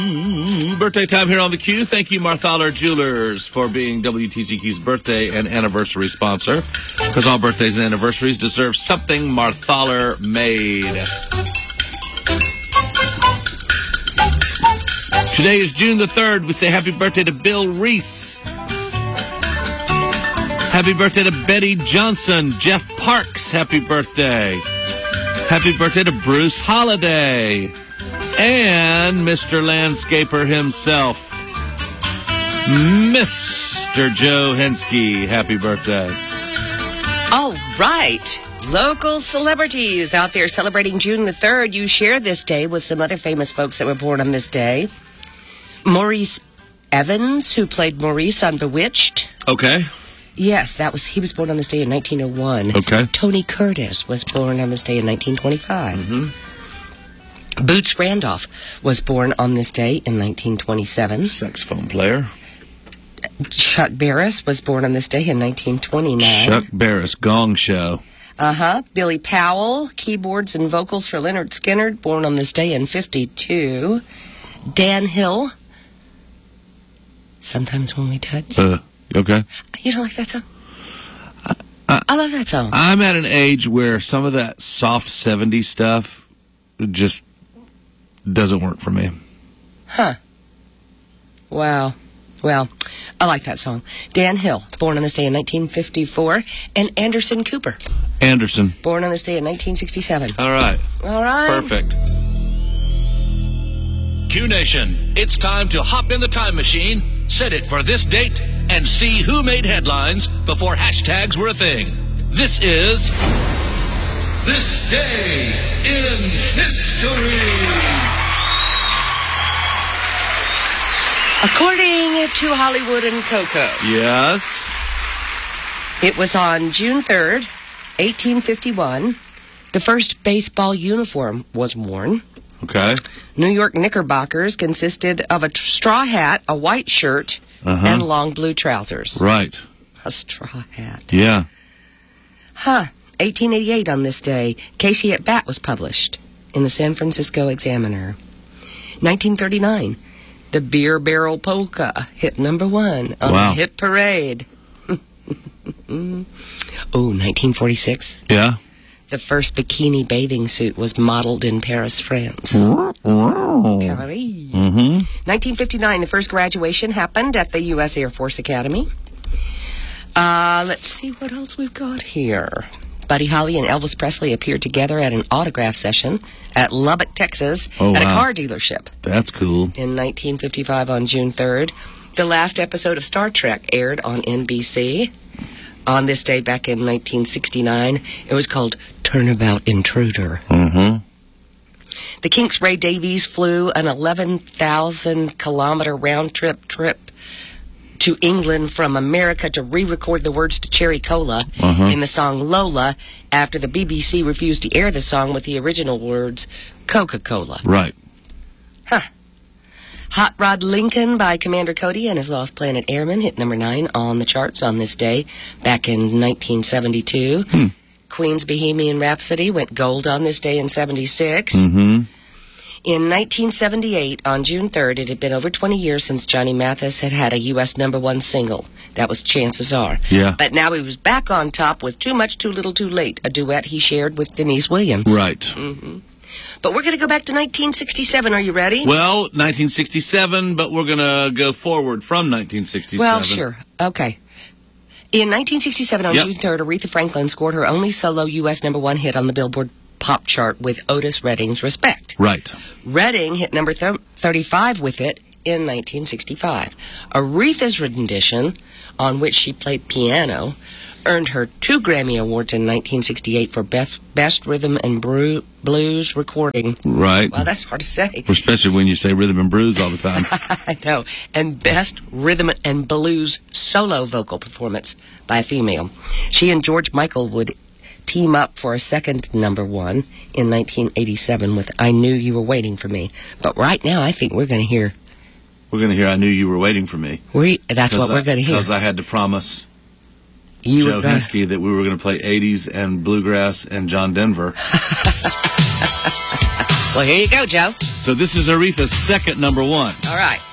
Birthday time here on the Q. Thank you, Marthaler Jewelers, for being WTCQ's birthday and anniversary sponsor. Because all birthdays and anniversaries deserve something Marthaler made. Today is June the 3rd. We say happy birthday to Bill Reese. Happy birthday to Betty Johnson. Jeff Parks, happy birthday. Happy birthday to Bruce Holiday. And Mr. Landscaper himself, Mr. Joe Henske, happy birthday. All right. Local celebrities out there celebrating June the 3rd. You share this day with some other famous folks that were born on this day. Maurice Evans, who played Maurice on Bewitched. Okay. Yes, he was born on this day in 1901. Okay. Tony Curtis was born on this day in 1925. Mm-hmm. Boots Randolph was born on this day in 1927. Saxophone player. Chuck Barris was born on this day in 1929. Chuck Barris, Gong Show. Billy Powell, keyboards and vocals for Lynyrd Skynyrd, born on this day in 1952. Dan Hill, Sometimes When We Touch. Okay. You don't like that song? I love that song. I'm at an age where some of that soft 70s stuff just doesn't work for me. Huh. Wow. Well, I like that song. Dan Hill, born on this day in 1954. And Anderson Cooper. Anderson. Born on this day in 1967. All right. All right. Perfect. Q Nation, it's time to hop in the time machine, set it for this date, and see who made headlines before hashtags were a thing. This is This Day in History. According to Hollywood and Coco, Yes. it was on June 3rd, 1851, the first baseball uniform was worn. Okay. New York Knickerbockers consisted of a straw hat, a white shirt, and long blue trousers. Right. A straw hat. Yeah. 1888 on this day, Casey at Bat was published in the San Francisco Examiner. 1939, the Beer Barrel Polka hit number 1 on the Hit Parade. 1946. Yeah. The first bikini bathing suit was modeled in Paris, France. Wow. Paris. 1959, the first graduation happened at the U.S. Air Force Academy. Let's see what else we've got here. Buddy Holly and Elvis Presley appeared together at an autograph session at Lubbock, Texas, at a car dealership. That's cool. In 1955 on June 3rd. The last episode of Star Trek aired on NBC. On this day back in 1969, it was called Turnabout Intruder. The Kinks' Ray Davies flew an 11,000-kilometer round-trip to England from America to re-record the words to Cherry Cola in the song Lola after the BBC refused to air the song with the original words Coca-Cola. Right. Hot Rod Lincoln by Commander Cody and his Lost Planet Airmen hit number 9 on the charts on this day back in 1972. Queen's Bohemian Rhapsody went gold on this day in 76. In 1978, on June 3rd, it had been over 20 years since Johnny Mathis had a U.S. #1 single. That was Chances Are. Yeah. But now he was back on top with Too Much, Too Little, Too Late, a duet he shared with Denise Williams. Right. But we're going to go back to 1967. Are you ready? Well, 1967, but we're going to go forward from 1967. Well, sure. Okay. In 1967, on June 3rd, Aretha Franklin scored her only solo U.S. #1 hit on the Billboard Pop chart with Otis Redding's Respect. Right. Redding hit number 35 with it in 1965. Aretha's rendition, on which she played piano, earned her 2 Grammy Awards in 1968 for Best Rhythm and Blues Recording. Right. Well, that's hard to say. Especially when you say rhythm and blues all the time. I know. And Best Rhythm and Blues Solo Vocal Performance by a female. She and George Michael would team up for a second #1 in 1987 with I Knew You Were Waiting for Me. But right now, I think we're going to hear... We're going to hear I Knew You Were Waiting for Me. That's what we're going to hear. Because I had to promise Joe Henske that we were going to play 80s and bluegrass and John Denver. Well, here you go, Joe. So this is Aretha's second number one. All right.